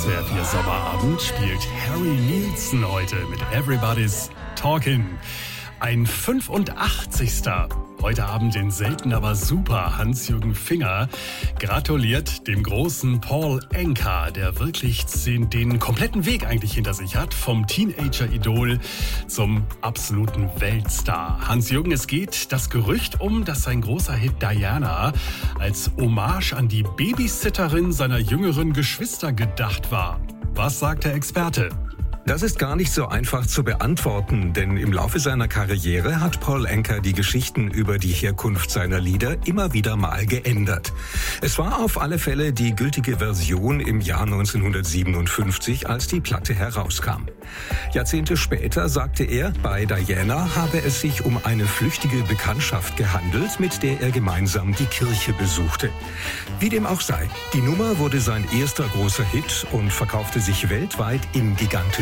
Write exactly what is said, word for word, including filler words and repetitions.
S W R vier Sommerabend spielt Harry Nilsson heute mit Everybody's Talking. Ein fünfundachtzigster Heute Abend in selten, aber super. Hans-Jürgen Finger gratuliert dem großen Paul Anka, der wirklich den, den kompletten Weg eigentlich hinter sich hat. Vom Teenager-Idol zum absoluten Weltstar. Hans-Jürgen, es geht das Gerücht um, dass sein großer Hit Diana als Hommage an die Babysitterin seiner jüngeren Geschwister gedacht war. Was sagt der Experte? Das ist gar nicht so einfach zu beantworten, denn im Laufe seiner Karriere hat Paul Anka die Geschichten über die Herkunft seiner Lieder immer wieder mal geändert. Es war auf alle Fälle die gültige Version im Jahr neunzehnhundertsiebenundfünfzig, als die Platte herauskam. Jahrzehnte später sagte er, bei Diana habe es sich um eine flüchtige Bekanntschaft gehandelt, mit der er gemeinsam die Kirche besuchte. Wie dem auch sei, die Nummer wurde sein erster großer Hit und verkaufte sich weltweit im gigantischen